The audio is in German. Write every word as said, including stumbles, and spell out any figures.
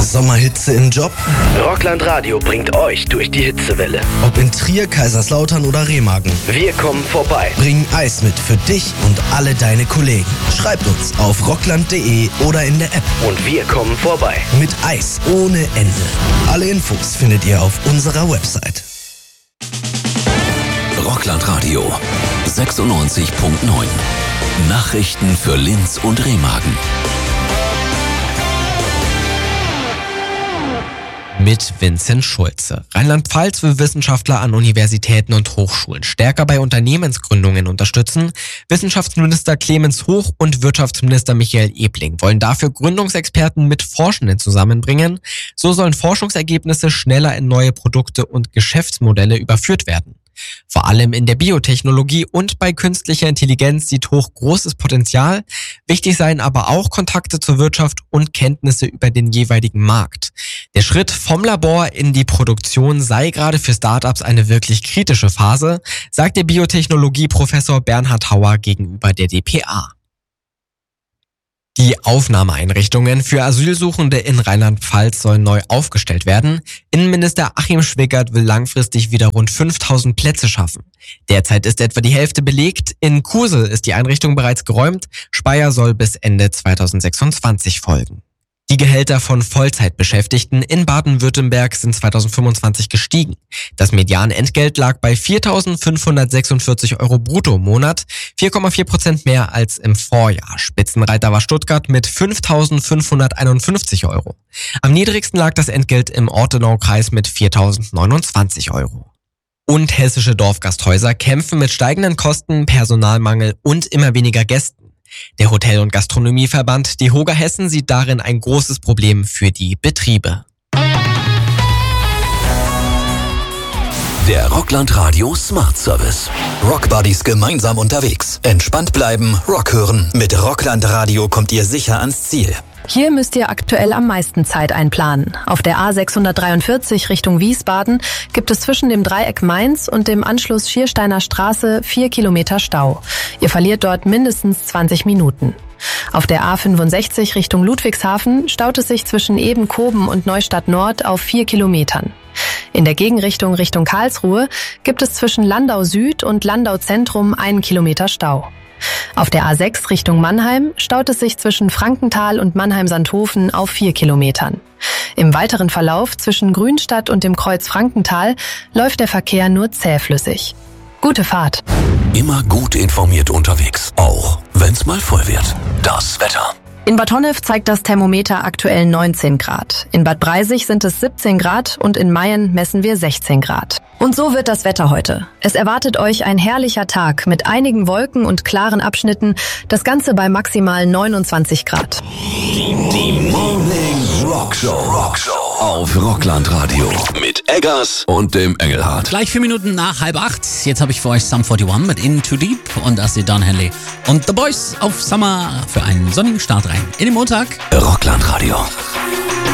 Sommerhitze im Job? Rockland Radio bringt euch durch die Hitzewelle. Ob in Trier, Kaiserslautern oder Remagen. Wir kommen vorbei. Bringen Eis mit für dich und alle deine Kollegen. Schreibt uns auf rockland punkt de oder in der App. Und wir kommen vorbei. Mit Eis ohne Ende. Alle Infos findet ihr auf unserer Website. Rockland Radio sechsundneunzig Komma neun. Nachrichten für Linz und Remagen. Mit Vincent Schulze. Rheinland-Pfalz will Wissenschaftler an Universitäten und Hochschulen stärker bei Unternehmensgründungen unterstützen. Wissenschaftsminister Clemens Hoch und Wirtschaftsminister Michael Ebling wollen dafür Gründungsexperten mit Forschenden zusammenbringen. So sollen Forschungsergebnisse schneller in neue Produkte und Geschäftsmodelle überführt werden. Vor allem in der Biotechnologie und bei künstlicher Intelligenz sieht Hoch großes Potenzial. Wichtig seien aber auch Kontakte zur Wirtschaft und Kenntnisse über den jeweiligen Markt. Der Schritt vom Labor in die Produktion sei gerade für Startups eine wirklich kritische Phase, sagt der Biotechnologie-Professor Bernhard Hauer gegenüber der D P A. Die Aufnahmeeinrichtungen für Asylsuchende in Rheinland-Pfalz sollen neu aufgestellt werden. Innenminister Achim Schwickert will langfristig wieder rund fünftausend Plätze schaffen. Derzeit ist etwa die Hälfte belegt. In Kusel ist die Einrichtung bereits geräumt. Speyer soll bis Ende zweitausendsechsundzwanzig folgen. Die Gehälter von Vollzeitbeschäftigten in Baden-Württemberg sind zweitausendfünfundzwanzig gestiegen. Das Medianentgelt lag bei viertausendfünfhundertsechsundvierzig Euro brutto im Monat, vier Komma vier Prozent mehr als im Vorjahr. Spitzenreiter war Stuttgart mit fünftausendfünfhunderteinundfünfzig Euro. Am niedrigsten lag das Entgelt im Ortenaukreis mit viertausendneunundzwanzig Euro. Und hessische Dorfgasthäuser kämpfen mit steigenden Kosten, Personalmangel und immer weniger Gästen. Der Hotel- und Gastronomieverband Die Hoga Hessen sieht darin ein großes Problem für die Betriebe. Der Rockland Radio Smart Service. Rockbuddies gemeinsam unterwegs. Entspannt bleiben, Rock hören. Mit Rockland Radio kommt ihr sicher ans Ziel. Hier müsst ihr aktuell am meisten Zeit einplanen. Auf der A sechshundertdreiundvierzig Richtung Wiesbaden gibt es zwischen dem Dreieck Mainz und dem Anschluss Schiersteiner Straße vier Kilometer Stau. Ihr verliert dort mindestens zwanzig Minuten. Auf der A fünfundsechzig Richtung Ludwigshafen staut es sich zwischen Ebenkoben und Neustadt Nord auf vier Kilometern. In der Gegenrichtung Richtung Karlsruhe gibt es zwischen Landau Süd und Landau Zentrum einen Kilometer Stau. Auf der A sechs Richtung Mannheim staut es sich zwischen Frankenthal und Mannheim-Sandhofen auf vier Kilometern. Im weiteren Verlauf zwischen Grünstadt und dem Kreuz Frankenthal läuft der Verkehr nur zähflüssig. Gute Fahrt! Immer gut informiert unterwegs, auch wenn's mal voll wird. Das Wetter. In Bad Honnef zeigt das Thermometer aktuell neunzehn Grad. In Bad Breisig sind es siebzehn Grad und in Mayen messen wir sechzehn Grad. Und so wird das Wetter heute. Es erwartet euch ein herrlicher Tag mit einigen Wolken und klaren Abschnitten. Das Ganze bei maximal neunundzwanzig Grad. Die, die Morning Rock Show. Rock Show auf Rockland Radio mit Eggers und dem Engelhardt. Gleich vier Minuten nach halb acht. Jetzt habe ich für euch Sum einundvierzig mit In Too Deep und Ashley Don Henley und The Boys auf Summer für einen sonnigen Start rein in den Montag. Rockland Radio.